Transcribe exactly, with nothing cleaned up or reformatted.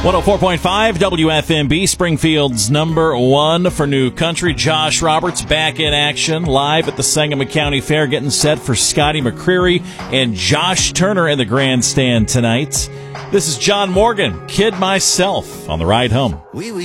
one oh four point five W F M B, Springfield's number one for new country. Josh Roberts back in action live at the Sangamon County Fair, getting set for Scotty McCreery and Josh Turner in the grandstand tonight. This is John Morgan, Kid Myself, on the ride home.